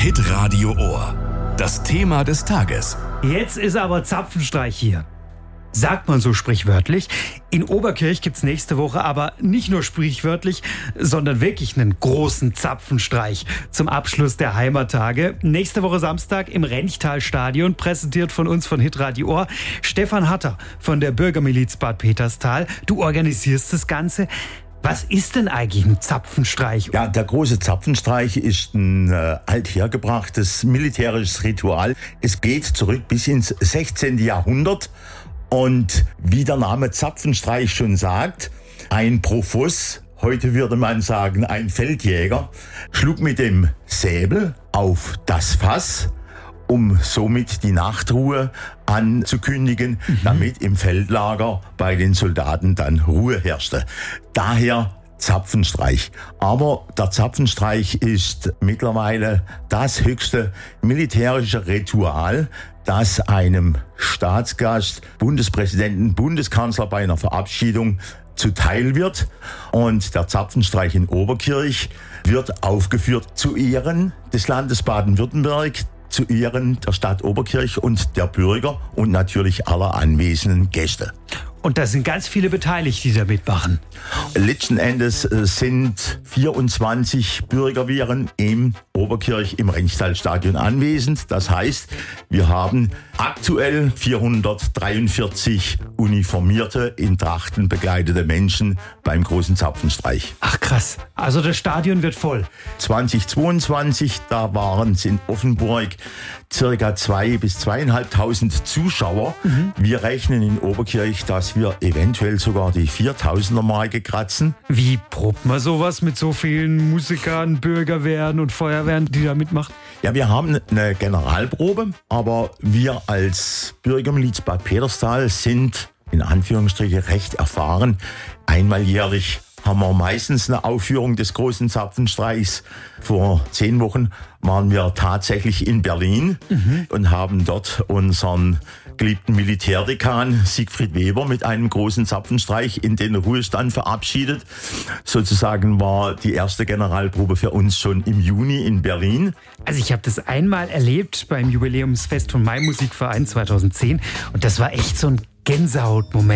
Hitradio Ohr. Das Thema des Tages. Jetzt ist aber Zapfenstreich hier. Sagt man so sprichwörtlich. In Oberkirch gibt's nächste Woche aber nicht nur sprichwörtlich, sondern wirklich einen großen Zapfenstreich zum Abschluss der Heimattage. Nächste Woche Samstag im Renchtal-Stadion, präsentiert von uns von Hitradio Ohr. Stefan Hatter von der Bürgermiliz Bad Peterstal. Du organisierst das Ganze. Was ist denn eigentlich ein Zapfenstreich? Ja, der große Zapfenstreich ist ein althergebrachtes militärisches Ritual. Es geht zurück bis ins 16. Jahrhundert. Und wie der Name Zapfenstreich schon sagt, ein Profoss, heute würde man sagen ein Feldjäger, schlug mit dem Säbel auf das Fass, um somit die Nachtruhe anzukündigen, damit im Feldlager bei den Soldaten dann Ruhe herrschte. Daher Zapfenstreich. Aber der Zapfenstreich ist mittlerweile das höchste militärische Ritual, das einem Staatsgast, Bundespräsidenten, Bundeskanzler bei einer Verabschiedung zuteil wird. Und der Zapfenstreich in Oberkirch wird aufgeführt zu Ehren des Landes Baden-Württemberg, zu Ehren der Stadt Oberkirch und der Bürger und natürlich aller anwesenden Gäste. Und da sind ganz viele beteiligt, die da mitmachen. Letzten Endes sind 24 Bürgerwehren im Oberkirch im Renchtal-Stadion anwesend. Das heißt, wir haben aktuell 443 uniformierte, in Trachten bekleidete Menschen beim großen Zapfenstreich. Ach krass, also das Stadion wird voll. 2022, da waren es in Offenburg circa 2.000 bis 2.500 Zuschauer. Wir rechnen in Oberkirch, dass wir eventuell sogar die 4.000er-Marke kratzen. Wie probt man sowas mit so vielen Musikern, Bürgerwehren und Feuerwehren, die da mitmachen? Ja, wir haben eine Generalprobe, aber wir als Bürgermiliz Bad Peterstal sind in Anführungsstrichen recht erfahren. Einmal jährlich haben wir meistens eine Aufführung des großen Zapfenstreichs. Vor 10 Wochen waren wir tatsächlich in Berlin und haben dort unseren geliebten Militärdekan Siegfried Weber mit einem großen Zapfenstreich in den Ruhestand verabschiedet. Sozusagen war die erste Generalprobe für uns schon im Juni in Berlin. Also ich habe das einmal erlebt beim Jubiläumsfest vom Mai Musikverein 2010 und das war echt so ein Gänsehautmoment.